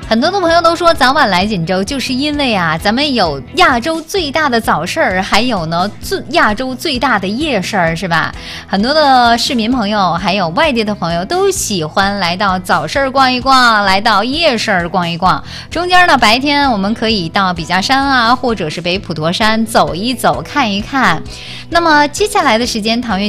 很多的朋友都说早晚来锦州，就是因为啊，咱们有亚洲最大的早市儿，还有呢亚洲最大的夜市儿，是吧？很多的市民朋友还有外地的朋友都喜欢来到早市儿逛一逛，来到夜市儿逛一逛。中间呢，白天我们可以到笔架山啊，或者是北普陀山走一走看一看。那么接下来的时间，唐月